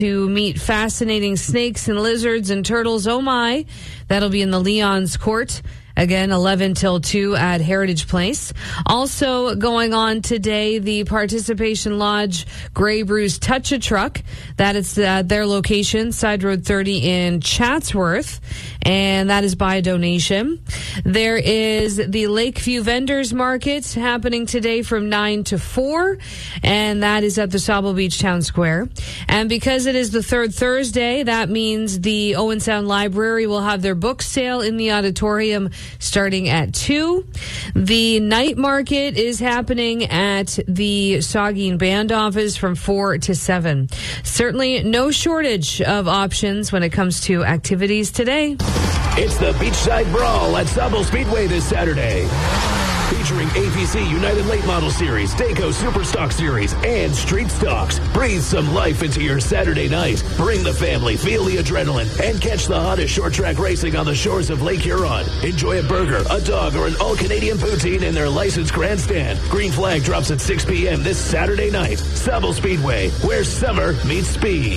to meet fascinating snakes and lizards and turtles. Oh my. That'll be in the Leon's Court. Again, 11 till 2 at Heritage Place. Also going on today, the Participation Lodge Grey Bruce Touch a Truck. That is their location, Side Road 30 in Chatsworth. And that is by donation. There is the Lakeview Vendors Market happening today from 9 to 4. And that is at the Sauble Beach Town Square. And because it is the third Thursday, that means the Owen Sound Library will have their book sale in the auditorium starting at 2. The night market is happening at the Saugeen Band Office from 4 to 7. Certainly no shortage of options when it comes to activities today. It's the Beachside Brawl at Sauble Speedway this Saturday. Featuring APC United Late Model Series, Dayco Superstock Series, and Street Stocks. Breathe some life into your Saturday night. Bring the family, feel the adrenaline, and catch the hottest short track racing on the shores of Lake Huron. Enjoy a burger, a dog, or an all-Canadian poutine in their licensed grandstand. Green flag drops at 6 p.m. this Saturday night. Sauble Speedway, where summer meets speed.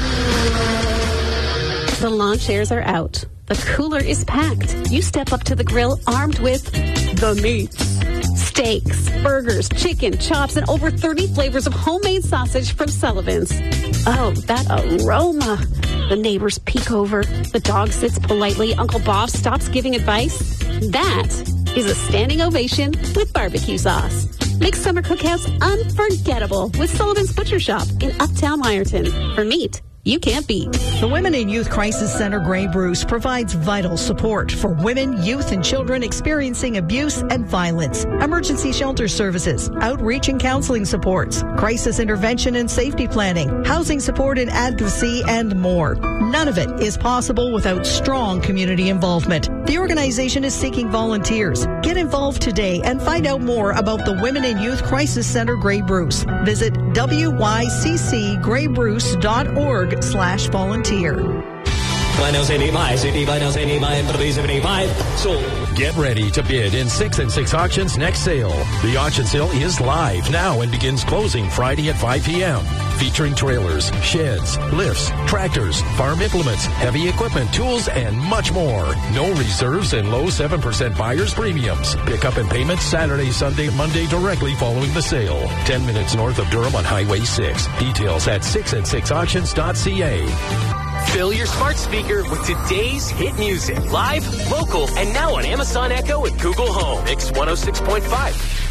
The lawn chairs are out. The cooler is packed. You step up to the grill armed with the meats. Steaks, burgers, chicken, chops, and over 30 flavors of homemade sausage from Sullivan's. Oh, that aroma. The neighbors peek over. The dog sits politely. Uncle Bob stops giving advice. That is a standing ovation with barbecue sauce. Make summer cookouts unforgettable with Sullivan's Butcher Shop in Uptown Lyerton. For meat you can't beat. The Women in Youth Crisis Center Grey Bruce provides vital support for women, youth, and children experiencing abuse and violence, emergency shelter services, outreach and counseling supports, crisis intervention and safety planning, housing support and advocacy, and more. None of it is possible without strong community involvement. The organization is seeking volunteers. Get involved today and find out more about the Women in Youth Crisis Center Grey Bruce. Visit wyccgraybruce.org/volunteer. Get ready to bid in 6 and 6 Auctions next sale. The auction sale is live now and begins closing Friday at 5 p.m. Featuring trailers, sheds, lifts, tractors, farm implements, heavy equipment, tools, and much more. No reserves and low 7% buyer's premiums. Pick up and payment Saturday, Sunday, Monday directly following the sale. 10 minutes north of Durham on Highway 6. Details at 6and6auctions.ca. Fill your smart speaker with today's hit music. Live, local, and now on Amazon Echo and Google Home. Mix 106.5.